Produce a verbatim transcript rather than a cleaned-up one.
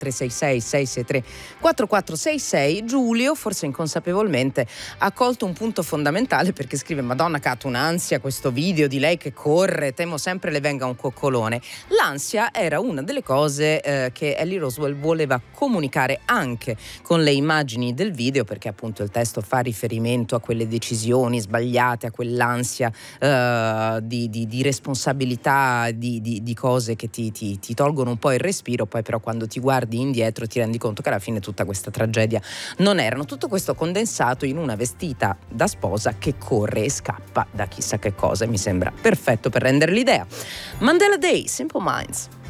tre sei sei sei sei tre quattro quattro sei sei. Giulio, forse inconsapevolmente, ha colto un punto fondamentale, perché scrive: Madonna Cat, un'ansia questo video di lei che corre, temo sempre le venga un coccolone. L'ansia era una delle cose eh, che Ellie Roswell voleva comunicare anche con le immagini del video, perché appunto il testo fa riferimento a quelle decisioni sbagliate, a quell'ansia eh, di, di, di responsabilità, di, di, di cose che ti, ti, ti tolgono un po' il respiro. Poi però quando ti guardi indietro ti rendi conto che alla fine tutta questa tragedia non erano. Tutto questo condensato in una vestita da sposa che corre e scappa da chissà che cosa. Mi sembra perfetto per rendere l'idea. Mandela Day, Simple Minds.